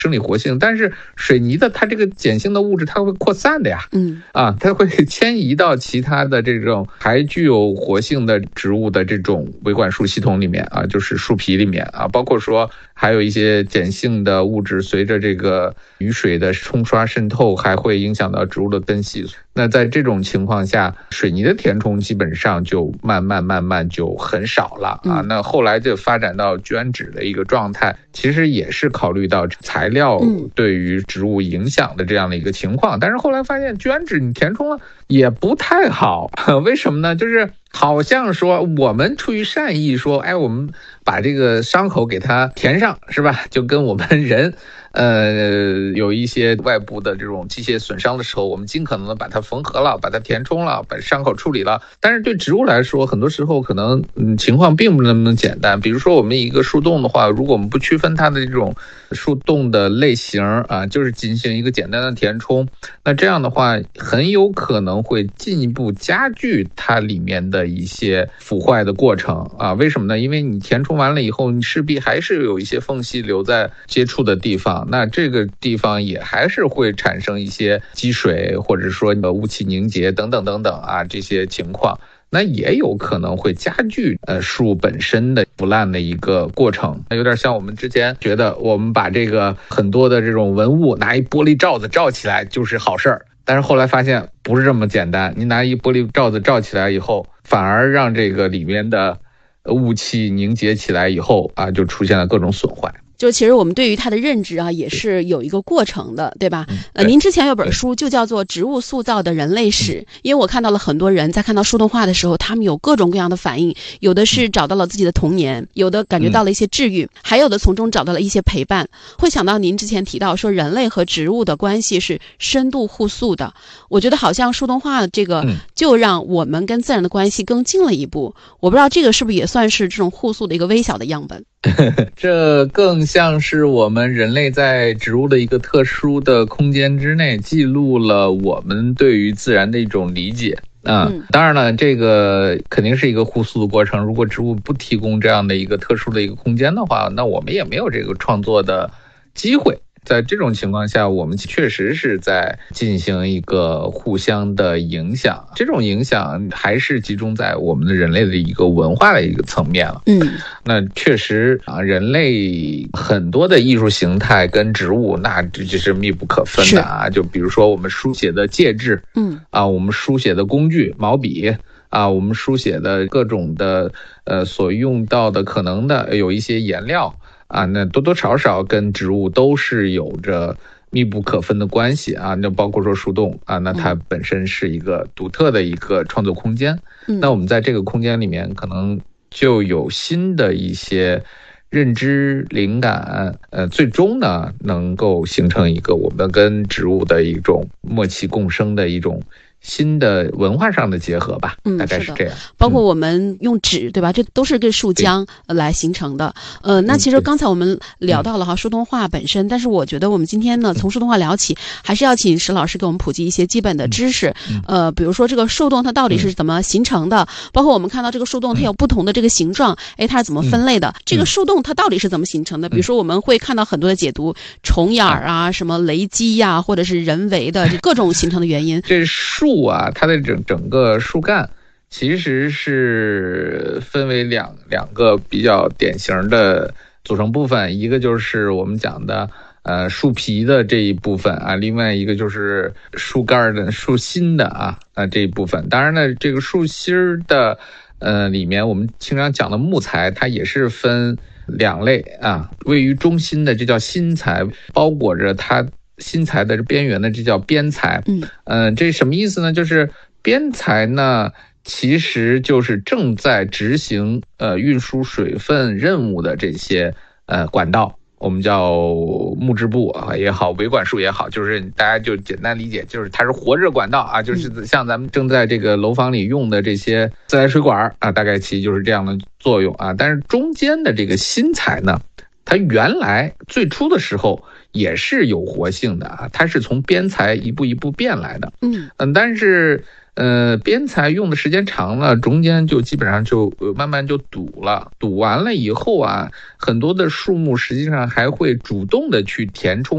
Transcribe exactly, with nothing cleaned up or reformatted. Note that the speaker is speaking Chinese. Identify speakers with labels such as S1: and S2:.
S1: 生理活性，但是水泥的它这个碱性的物质它会扩散的呀，
S2: 嗯
S1: 啊，它会迁移到其他的这种还具有活性的植物的这种维管束系统里面啊，就是树皮里面啊，包括说还有一些碱性的物质随着这个雨水的冲刷渗透，还会影响到植物的根系。那在这种情况下，水泥的填充基本上就慢慢慢慢就很少了啊。那后来就发展到捐脂的一个状态，其实也是考虑到材料对于植物影响的这样的一个情况。但是后来发现捐脂你填充了也不太好，为什么呢？就是好像说我们出于善意说，哎，我们把这个伤口给它填上，是吧？就跟我们人呃，有一些外部的这种机械损伤的时候，我们尽可能的把它缝合了，把它填充了，把伤口处理了。但是对植物来说，很多时候可能嗯情况并不那么简单。比如说我们一个树洞的话，如果我们不区分它的这种树洞的类型啊，就是进行一个简单的填充，那这样的话很有可能会进一步加剧它里面的一些腐坏的过程啊。为什么呢？因为你填充完了以后，你势必还是有一些缝隙留在接触的地方。那这个地方也还是会产生一些积水，或者说雾气凝结等等等等啊，这些情况，那也有可能会加剧呃树本身的腐烂的一个过程。有点像我们之前觉得我们把这个很多的这种文物拿一玻璃罩子罩起来就是好事儿，但是后来发现不是这么简单，你拿一玻璃罩子罩起来以后，反而让这个里面的雾气凝结起来以后啊，就出现了各种损坏。
S2: 就其实我们对于它的认知啊，也是有一个过程的，对吧？呃，您之前有本书就叫做《植物塑造的人类史》，因为我看到了很多人在看到树洞画的时候，他们有各种各样的反应，有的是找到了自己的童年，有的感觉到了一些治愈，还有的从中找到了一些陪伴。会想到您之前提到说人类和植物的关系是深度互诉的，我觉得好像树洞画这个就让我们跟自然的关系更近了一步。我不知道这个是不是也算是这种互诉的一个微小的样本。
S1: 这更像是我们人类在植物的一个特殊的空间之内记录了我们对于自然的一种理解啊。嗯、当然了，这个肯定是一个互诉的过程。如果植物不提供这样的一个特殊的一个空间的话，那我们也没有这个创作的机会。在这种情况下，我们确实是在进行一个互相的影响，这种影响还是集中在我们的人类的一个文化的一个层面了。
S2: 嗯，
S1: 那确实啊，人类很多的艺术形态跟植物那这就是密不可分的啊。就比如说我们书写的介质，
S2: 嗯
S1: 啊，我们书写的工具毛笔啊，我们书写的各种的呃所用到的可能的有一些颜料。啊，那多多少少跟植物都是有着密不可分的关系啊。那包括说树洞啊，那它本身是一个独特的一个创作空间。嗯、那我们在这个空间里面，可能就有新的一些认知、灵感，呃，最终呢，能够形成一个我们跟植物的一种默契共生的一种新的文化上的结合吧，嗯，大概是这样。
S2: 包括我们用纸，对吧？这都是跟树浆来形成的。呃，那其实刚才我们聊到了哈树洞画本身，但是我觉得我们今天呢，从树洞画聊起，还是要请石老师给我们普及一些基本的知识。呃，比如说这个树洞它到底是怎么形成的？包括我们看到这个树洞它有不同的这个形状，哎，它是怎么分类的？这个树洞它到底是怎么形成的？比如说我们会看到很多的解读，虫眼儿啊，什么雷击呀、啊，或者是人为的各种形成的原因。
S1: 这树树啊，它的整整个树干其实是分为两两个比较典型的组成部分，一个就是我们讲的呃树皮的这一部分啊，另外一个就是树干的树心的啊啊这一部分。当然呢，这个树心的呃里面我们经常讲的木材，它也是分两类啊，位于中心的这叫心材，包裹着它心材的边缘的这叫边材。嗯，呃，这什么意思呢？就是边材呢，其实就是正在执行呃运输水分任务的这些呃管道，我们叫木质部啊也好，维管束也好，就是大家就简单理解，就是它是活着管道啊，就是像咱们正在这个楼房里用的这些自来水管啊，大概其实就是这样的作用啊。但是中间的这个心材呢，它原来最初的时候也是有活性的啊，它是从边材一步一步变来的。嗯嗯，但是呃边材用的时间长了，中间就基本上就慢慢就堵了，堵完了以后啊，很多的树木实际上还会主动的去填充